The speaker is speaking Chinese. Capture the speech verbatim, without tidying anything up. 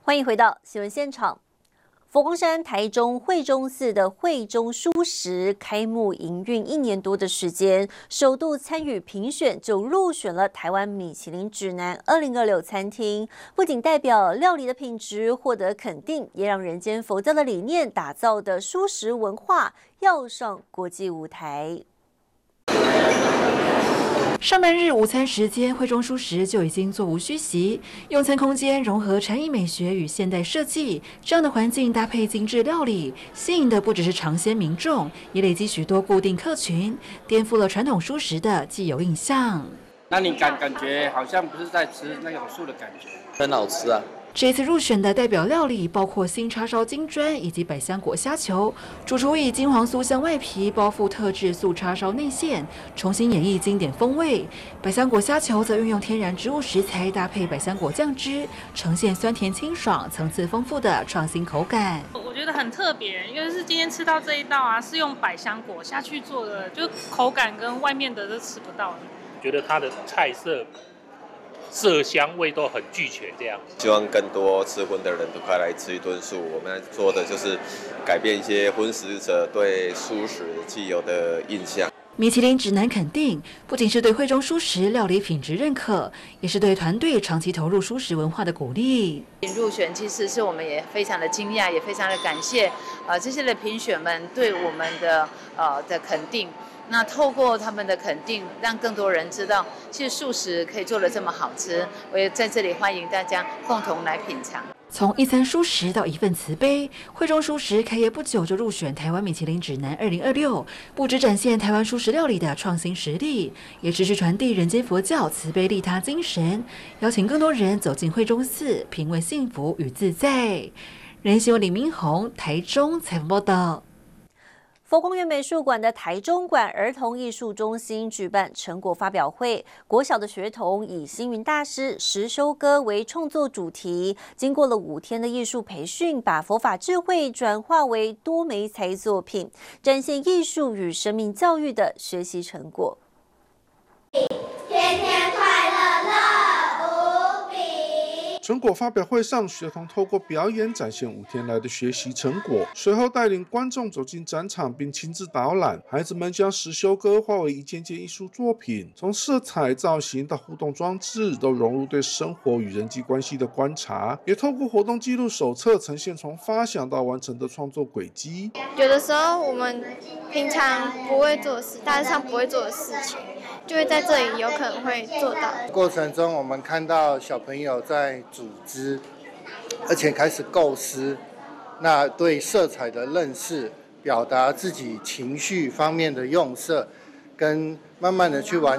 欢迎回到新闻现场。佛光山台中惠中寺的惠中蔬食开幕营运一年多的时间，首度参与评选就入选了台湾米其林指南二零二六餐厅，不仅代表料理的品质获得肯定，也让人间佛教的理念打造的蔬食文化要上国际舞台。 上班日午餐时间，惠中蔬食就已经座无虚席。用餐空间融合禅意美学与现代设计，这样的环境搭配精致料理，吸引的不只是尝鲜民众，也累积许多固定客群，颠覆了传统蔬食的既有印象。 那你感感觉好像不是在吃那种素的感觉， 很好吃啊。 这次入选的代表料理包括新叉烧金砖以及百香果虾球，主厨以金黄酥香外皮包覆特制素叉烧内馅，重新演绎经典风味。百香果虾球则运用天然植物食材搭配百香果酱汁，呈现酸甜清爽、层次丰富的创新口感。 我觉得很特别，因为是今天吃到这一道啊，是用百香果下去做的，就口感跟外面的都吃不到的。 觉得它的菜色。色香味都很俱全，这样希望更多吃荤的人都快来吃一顿素。我们做的就是改变一些荤食者对蔬食既有的印象。 米其林指南肯定，不仅是对惠中蔬食料理品质认可，也是对团队长期投入蔬食文化的鼓励。 入选其实是我们也非常的惊讶，也非常的感谢呃这些的评选们对我们的呃的肯定。那透过他们的肯定，让更多人知道，其实素食可以做得这么好吃。我也在这里欢迎大家共同来品尝。 从一餐蔬食到一份慈悲，惠中蔬食开业不久就入选台湾米其林指南二零二六，不只展现台湾蔬食料理的创新实力，也持续传递人间佛教慈悲利他精神，邀请更多人走进惠中寺，品味幸福与自在。人新闻李明宏台中采访报道。 佛光园美术馆的台中馆儿童艺术中心举办成果发表会，国小的学童以星云大师实修歌为创作主题，经过了五天的艺术培训，把佛法智慧转化为多媒材作品，展现艺术与生命教育的学习成果。 天天快乐乐无比。 成果发表会上，学童透过表演展现五天来的学习成果，随后带领观众走进展场并亲自导览。孩子们将实修歌化为一件件艺术作品，从色彩、造型到互动装置，都融入对生活与人际关系的观察，也透过活动记录手册呈现从发想到完成的创作轨迹。 有的时候我们平常不会做的事，大致上不会做的事情，就会在这里有可能会做到。 过程中我们看到小朋友在组织，而且开始构思，那对色彩的认识，表达自己情绪方面的用色，跟慢慢的去完